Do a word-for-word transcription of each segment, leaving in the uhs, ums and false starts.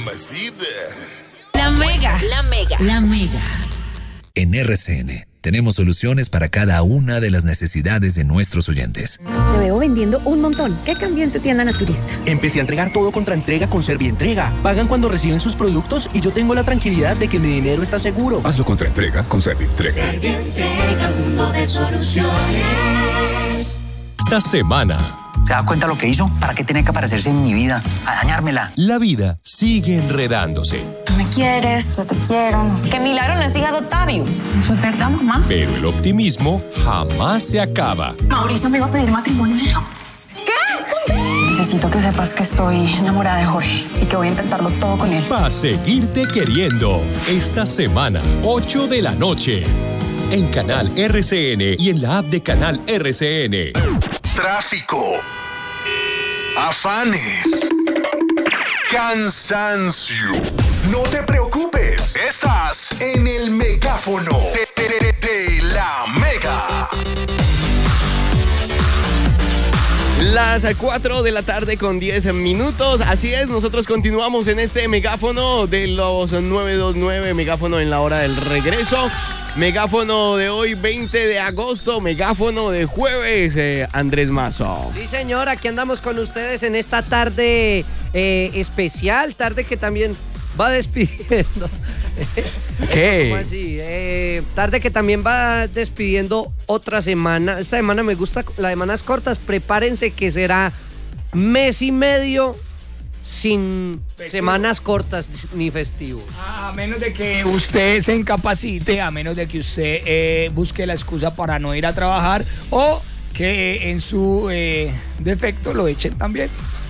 Mamacita. La Mega. La Mega. La Mega. En R C N tenemos soluciones para cada una de las necesidades de nuestros oyentes. Te veo vendiendo un montón. ¿Qué cambió en tu tienda naturista? Empecé a entregar todo contra entrega con Servientrega. Pagan cuando reciben sus productos y yo tengo la tranquilidad de que mi dinero está seguro. Hazlo contra entrega con Servientrega. Servientrega, mundo de soluciones. Esta semana. ¿Se da cuenta lo que hizo? ¿Para qué tiene que aparecerse en mi vida? A dañármela. La vida sigue enredándose. Tú me quieres, yo te quiero. Que Milagro no es hija de Octavio. Eso es verdad, mamá. Pero el optimismo jamás se acaba. Mauricio me iba a pedir matrimonio en el auto. ¿Qué? Necesito que sepas que estoy enamorada de Jorge y que voy a intentarlo todo con él. Va a seguirte queriendo. Esta semana, ocho de la noche. En Canal R C N y en la app de Canal R C N. Tráfico, afanes, cansancio. No te preocupes, estás en el megáfono de, de, de, de la Mega. Las cuatro de la tarde con diez minutos. Así es, nosotros continuamos en este megáfono de los nueve dos nueve, megáfono en la hora del regreso. Megáfono de hoy, veinte de agosto, megáfono de jueves, eh, Andrés Mazo. Sí, señor, aquí andamos con ustedes en esta tarde eh, especial, tarde que también va despidiendo. ¿Qué? ¿Cómo así? Eh, tarde que también va despidiendo otra semana. Esta semana me gusta las semanas cortas, prepárense que será mes y medio sin festivo. Semanas cortas ni festivos. A menos de que usted se incapacite, a menos de que usted eh, busque la excusa para no ir a trabajar o que eh, en su eh, defecto lo echen también.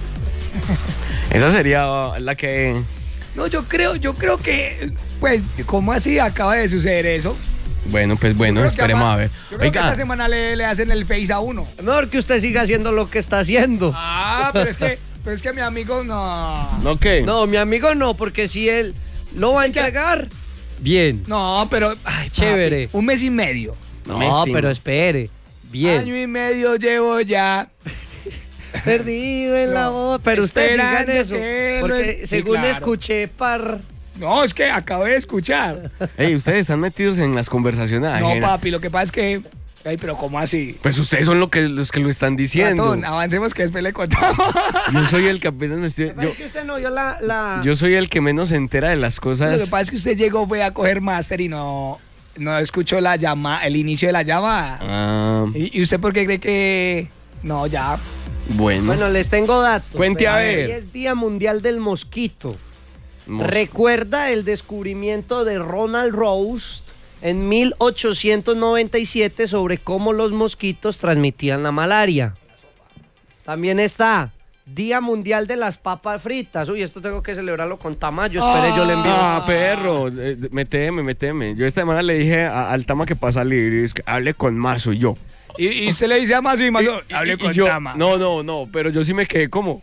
Esa sería la que... No, yo creo, yo creo que, pues, ¿cómo así acaba de suceder eso? Bueno, pues bueno, esperemos a ver. Yo creo Oiga. que esta semana le, le hacen el face a uno. Mejor que usted siga haciendo lo que está haciendo. Ah, pero es que... Pero es que mi amigo no... ¿No qué? No, mi amigo no, porque si él lo va a entregar, bien. No, pero... Ay, chévere. Papi, un mes y medio. No, no pero espere. Bien. Año y medio llevo ya... Perdido en no, la voz. Pero ustedes sigan eso. Porque sí, según claro. escuché par... No, es que acabé de escuchar. Ey, ustedes están metidos en las conversaciones ajenas. No, papi, lo que pasa es que... Ay, pero ¿cómo así? Pues ustedes son lo que, los que lo están diciendo. Ratón, avancemos que después le contamos. Yo soy el que apenas me estoy... Yo, que usted no vio la, la... yo soy el que menos se entera de las cosas. Lo que pasa es que usted llegó, fue a coger máster y no, no escuchó la llama, el inicio de la llamada. Ah. ¿Y, ¿Y usted por qué cree que...? No, ya... Bueno. Bueno, les tengo datos. Cuente a ver. Hoy es Día Mundial del Mosquito. Mos... Recuerda el descubrimiento de Ronald Roust en mil ochocientos noventa y siete sobre cómo los mosquitos transmitían la malaria. También está Día Mundial de las Papas Fritas. Uy, esto tengo que celebrarlo con Tamayo. Espere, ah, yo le envío. Ah, perro, eh, meteme, meteme. Yo esta semana le dije a, al Tama que pasa libre, es que hable con Mazo y yo. Y, y se le dice a Mazo y Mazo, y, hable y, con y yo, Tama. No, no, no, pero yo sí me quedé como...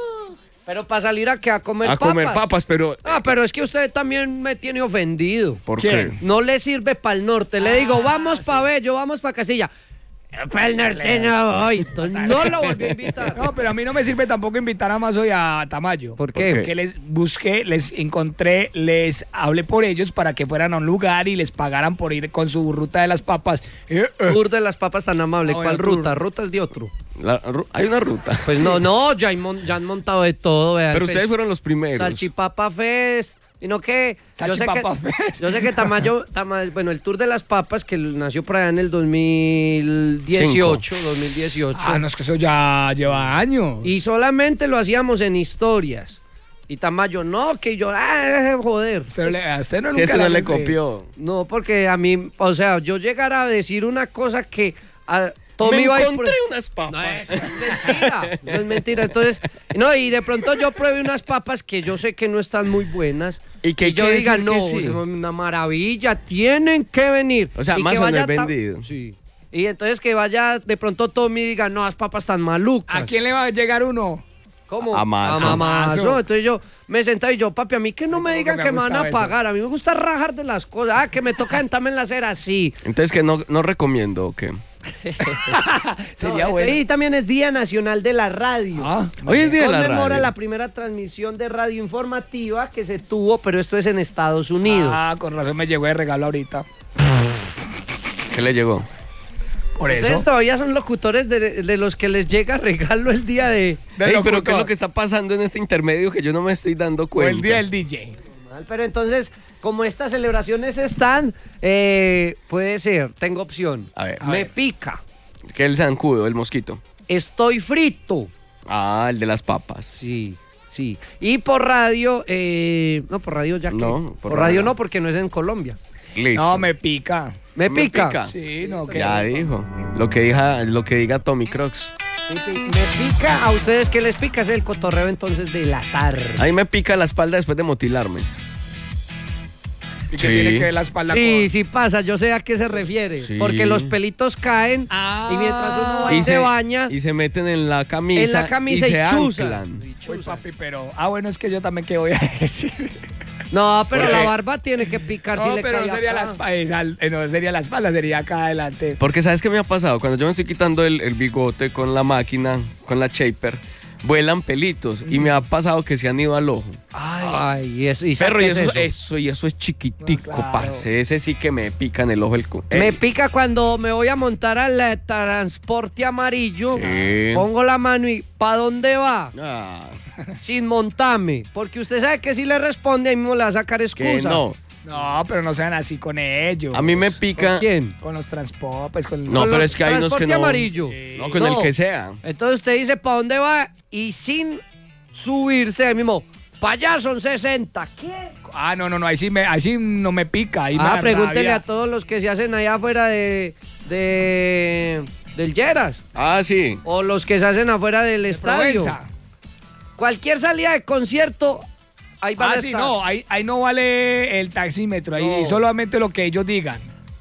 Pero para salir a, a comer a papas. A comer papas, pero... Ah, pero es que usted también me tiene ofendido. ¿Por qué? No le sirve para el norte. Le digo, vamos para Bello, vamos para Castilla. Para el norte no voy. No lo volví a invitar. No, pero a mí no me sirve tampoco invitar a Mazo y a Tamayo. ¿Por qué? Porque les busqué, les encontré, les hablé por ellos para que fueran a un lugar y les pagaran por ir con su ruta de las papas. Eh, eh. Tour de las papas tan amable. Ah, ¿cuál bueno, ruta? Ruta es de otro. La, hay una ruta. Pues sí. no, no, ya, ya han montado de todo. Vea, pero pues, ustedes fueron los primeros. Salchipapa Fest. Sino que yo sé que, Fest. yo sé que Tamayo, Tamayo, bueno, el Tour de las Papas que nació por allá en el dos mil dieciocho, dos mil dieciocho. Ah, no, es que eso ya lleva años. Y solamente lo hacíamos en historias. Y Tamayo, no, que yo, ah, joder. Pero le, a usted no nunca ese no le copió. No, porque a mí, o sea, yo llegara a decir una cosa que... A, Tommy me va encontré por... unas papas. No, eso es mentira. Eso es mentira. Entonces, no, y de pronto yo pruebe unas papas que yo sé que no están muy buenas. Y que y yo diga, no, sí. es una maravilla, tienen que venir. O sea, y más o menos ta... vendido. Sí. Y entonces que vaya de pronto Tommy y diga, no, las papas tan malucas. ¿A quién le va a llegar uno? ¿Cómo? A Mazo. A Mazo. Entonces yo me senté y yo, papi, a mí que no me digan que me van a pagar. Eso. A mí me gusta rajar de las cosas. Ah, que me toca sentarme en la acera, sí. Entonces, que no, no recomiendo, ¿o qué? Sería no, bueno. Y también es Día Nacional de la Radio. Ah, hoy es Día de la Radio. Conmemora la primera transmisión de radio informativa que se tuvo, pero esto es en Estados Unidos. Ah, con razón me llegó de regalo ahorita. ¿Qué le llegó? Por eso. Ustedes todavía son locutores de, de los que les llega regalo el día de... de Ey, pero ¿qué es lo que está pasando en este intermedio que yo no me estoy dando O cuenta? el día del D J. Pero entonces, como estas celebraciones están, eh, puede ser, tengo opción. A ver. Me pica. Que el zancudo, el mosquito. Estoy frito. Ah, el de las papas. Sí, sí. Y por radio, eh, no, por radio ya que. No, por, por radio radio. no, porque no es en Colombia. Listo. No, me pica. ¿Me, ¿Me pica? pica? Sí, no, que Ya dijo. Lo que diga, lo que diga Tommy Crocs. Me, pi- me pica. ¿A ustedes qué les pica? Es el cotorreo entonces de la tarde. A mí me pica la espalda después de motilarme. ¿Y qué Sí. tiene que ver la espalda Sí, con...? sí pasa, yo sé a qué se refiere. Sí. Porque los pelitos caen Ah. y mientras uno va y, Y se, baña, y se meten en la camisa. en la camisa y, se chusan. anclan. Uy, papi, pero... Ah, bueno, es que yo también, ¿qué voy a decir? No, pero ¿Por la qué? barba tiene que picar si No, le pero cae no sería, la acá. espa- esa- eh, no sería la espalda, sería acá adelante. Porque ¿sabes qué me ha pasado? Cuando yo me estoy quitando el, el bigote con la máquina, con la shaper, vuelan pelitos y me ha pasado que se han ido al ojo. Ay, y eso, y Perro, y ¿qué es eso, eso? eso, y eso es chiquitico, No, claro. parce. Ese sí que me pica en el ojo el cu- Me Ey. pica cuando me voy a montar al eh, transporte amarillo, Sí. pongo la mano y ¿pa' dónde va? Ah, Sin montarme, porque usted sabe que si le responde, ahí mismo le va a sacar excusa. que no. No, pero no sean así con ellos. A mí me pica. ¿Con quién? Con los transportes, con... No, Con pero los es que hay unos que transporte no. amarillo. No, con No. el que sea. Entonces usted dice ¿pa' dónde va? Y sin subirse, ahí mismo, pa' allá son sesenta. ¿Qué? Ah, no, no, no, ahí sí, me, ahí sí no me pica. Ahí me Ah, da pregúntele rabia. a todos los que se hacen allá afuera de, de del Lleras. Ah, sí. O los que se hacen afuera del estadio. Provenza. Cualquier salida de concierto, ahí van Ah, a sí, estar. no, ahí, ahí no vale el taxímetro, ahí No. solamente lo que ellos digan.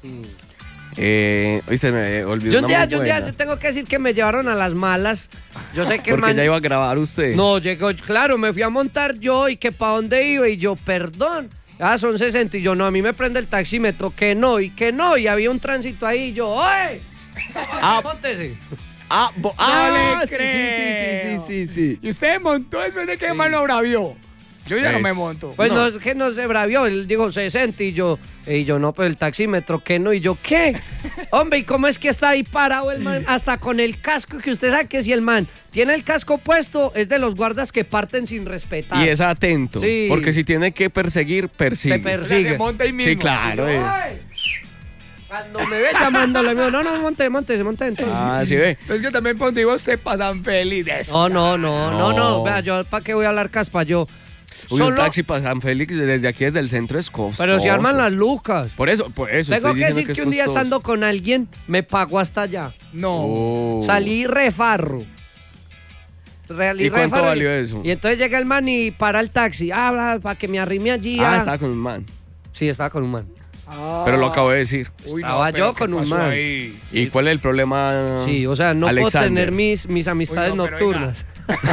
Eh, hoy se me olvidó Yo un una día, muy yo un día buena. tengo que decir que me llevaron a las malas. Yo sé que Porque man- ya iba a grabar usted. No, llegó, claro, me fui a montar yo y que para dónde iba y yo, perdón. Ah, son sesenta y yo, no, a mí me prende el taxímetro, que no, y que no, y había un tránsito ahí y yo, ¡oye! Ah, Móntese. ah, bo- No ah, le sí, creo. sí, sí, sí, sí, sí. ¿Y usted montó después de que el man lo bravió? Yo ya no Es- me monto. Pues no. No. es que no se bravió, él dijo sesenta y yo, y yo no, pues el taxímetro, que no, y yo, ¿qué? Hombre, ¿y cómo es que está ahí parado el man? Hasta con el casco, que usted sabe que si el man tiene el casco puesto, es de los guardas que parten sin respetar. Y es atento. Sí. Porque si tiene que perseguir, persigue. Se persigue. Se monta ahí mismo. Sí, claro. Y yo, eh. "Ay". Cuando me ve llamándole, me dijo, no, no, monte, monte, se monta entonces. Ah, sí ve. Es que también cuando iba usted pasan felices. No, no, no, no, no, No. vea, yo para qué voy a hablar caspa, yo. Uy, Solo- un taxi para San Félix desde aquí, desde el centro, es costoso. Pero si arman las lucas. Por eso, por eso. Tengo estoy que diciendo decir que, es un día costoso. estando con alguien, me pagó hasta allá. No. Oh. Salí refarro. Salí ¿Y cuánto refarro valió eso? Y entonces llega el man y para el taxi. Ah, para que me arrime allí. Ah, ah. estaba con un man. Sí, estaba con un man. Pero lo acabo de decir. Uy, no, Estaba pero yo ¿qué con un pasó man. ahí? ¿Y cuál es el problema? Sí, o sea, no Alexander? puedo tener mis, mis amistades Uy, no, pero nocturnas.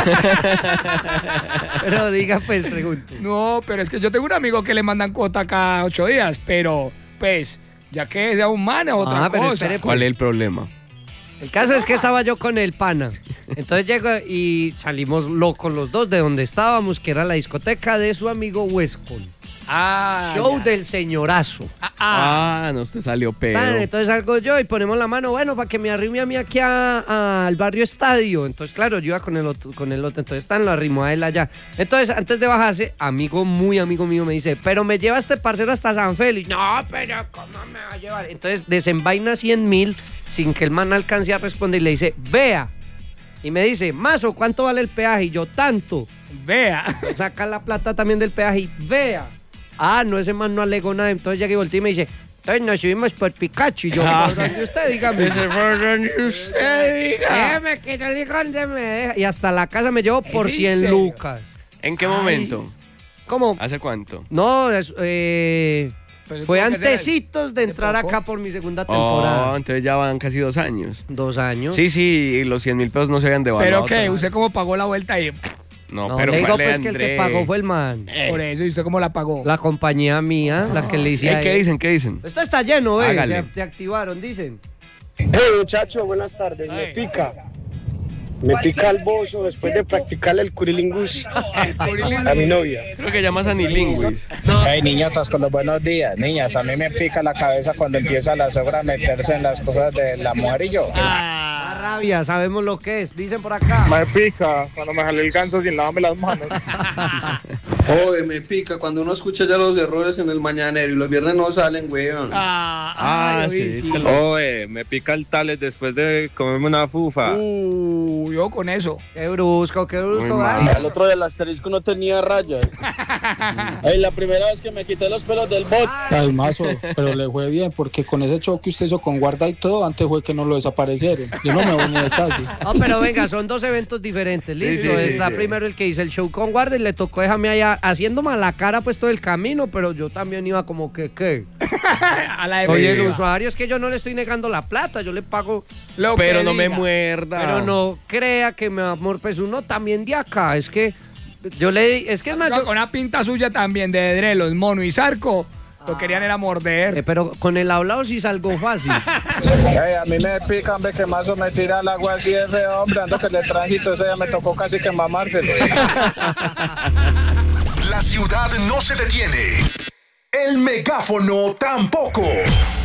Pero diga, pues, pregunte. No, pero es que yo tengo un amigo que le mandan cuota cada ocho días, pero pues, ya que sea un man es otra Ah, pero cosa. espere, ¿Cuál es el problema? El caso es que estaba yo con el pana. Entonces llego y salimos locos los dos de donde estábamos, que era la discoteca de su amigo Wescon. Ah, Show ya. del señorazo. Ah, no, usted salió pedo. Tan, entonces salgo yo y ponemos la mano, bueno, para que me arrime a mí aquí a- a- al barrio Estadio. Entonces, claro, yo iba con el otro, con el otro, entonces tan lo arrimó a él allá. Entonces, antes de bajarse, amigo, muy amigo mío, me dice, pero me lleva este parcero hasta San Félix. No, pero ¿cómo me va a llevar? Entonces, desenvaina cien mil sin que el man alcance a responder y le dice, vea. Y me dice, Mazo, ¿cuánto vale el peaje? Y yo, tanto. Vea. Saca la plata también del peaje y vea. Ah, no, ese man no alegó nada. Entonces llegué y volteé y me dice, entonces nos subimos por Pikachu. Y yo, ¿por dónde usted? Dígame. Ese por donde usted diga. Déjeme que yo le digo dónde me deja. Y hasta la casa me llevo por ¿Es en cien serio? lucas. ¿En qué Ay. momento? ¿Cómo? ¿Hace cuánto? No, es, eh, Pero fue tuvo que ser antecitos de hace entrar poco. acá por mi segunda Oh, temporada. entonces ya van casi dos años. Dos años. Sí, sí, y los cien mil pesos no se habían devaluado. Pero que usted cómo pagó la vuelta ahí. No, No, pero le digo fue pues que el que pagó fue el man. Por eso, ¿y usted cómo la pagó? La compañía mía, la que le hice a ¿Qué él. dicen? ¿Qué dicen? Esto está lleno, ¿eh? Hágale. Se, se activaron, dicen. Hey, muchacho, buenas tardes. Me pica. Me pica el bozo después de practicar el curilingus a mi novia. Creo que llamas anilingüis. Hey, niñotas, con los buenos días. Niñas, a mí me pica la cabeza cuando empieza la suegra a meterse en las cosas de la mujer y yo. La rabia, sabemos lo que es. Dicen por acá. Me pica cuando me jale el ganso sin lavarme las manos. Oye, me pica cuando uno escucha ya los errores en el mañanero y los viernes no salen, weón. Ah, ah sí, sí. sí. Oye, me pica el tales después de comerme una fufa. Uh, yo con eso. Qué brusco, qué brusco. El otro del asterisco no tenía rayas. Ay, la primera vez que me quité los pelos del bot. Ay, mazo, pero le fue bien, porque con ese choque usted hizo con guarda y todo, antes fue que no lo desaparecieron. Yo no me voy ni de taxi. No, pero venga, son dos eventos diferentes, listo. Sí, sí, sí, Está sí. primero el que hice el show con guarda y le tocó dejarme allá haciendo mala cara pues todo el camino, pero yo también iba como que, ¿qué? A la de Oye, Vega. el usuario es que yo no le estoy negando la plata, yo le pago. Lo Pero que no me diga. muerda. Pero no crea que mi amor, pues uno también de acá, es que yo le di, es que es más, yo- Con una pinta suya también de Drelos, Mono y Zarco. Lo querían era morder. eh, pero con el hablado sí salgo fácil. Hey, a mí me pica, hombre, que mazo me tira al agua así de feo, hombre, ando que el tránsito ese ya me tocó casi que mamárselo. La ciudad no se detiene. El megáfono tampoco.